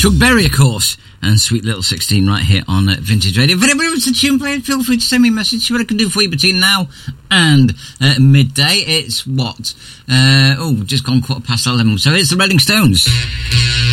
Chuck Berry, of course, and Sweet Little 16 right here on Vintage Radio. If anybody wants a tune played, feel free to send me a message. See what I can do for you between now and midday. It's what? Just gone 11:15. So it's the Rolling Stones.